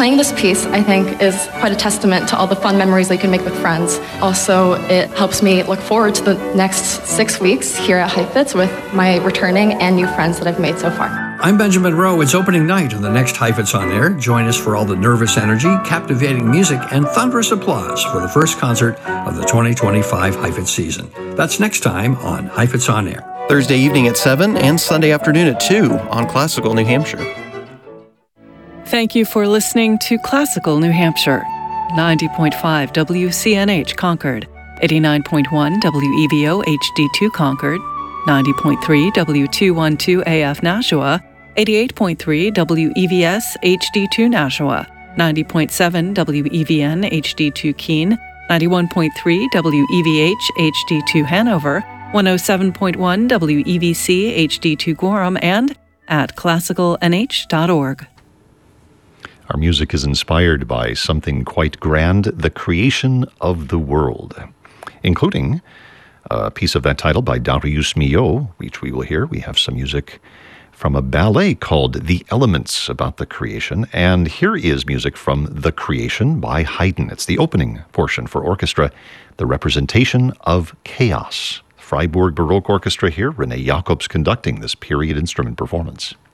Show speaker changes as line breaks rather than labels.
Playing this piece, I think, is quite a testament to all the fun memories that you can make with friends. Also, it helps me look forward to the next 6 weeks here at Heifetz with my returning and new friends that I've made so far.
I'm Benjamin Rowe. It's opening night on the next Heifetz On Air. Join us for all the nervous energy, captivating music, and thunderous applause for the first concert of the 2025 Heifetz season. That's next time on Heifetz On Air.
Thursday evening at 7 and Sunday afternoon at 2 on Classical New Hampshire.
Thank you for listening to Classical New Hampshire. 90.5 WCNH Concord, 89.1 WEVO HD2 Concord, 90.3 W212 AF Nashua, 88.3 WEVS HD2 Nashua, 90.7 WEVN HD2 Keene, 91.3 WEVH HD2 Hanover, 107.1 WEVC HD2 Gorham, and at classicalnh.org.
Our music is inspired by something quite grand, the creation of the world, including a piece of that title by Darius Milhaud, which we will hear. We have some music from a ballet called The Elements about the creation. And here is music from The Creation by Haydn. It's the opening portion for orchestra, the representation of chaos. Freiburg Baroque Orchestra here, René Jacobs conducting this period instrument performance.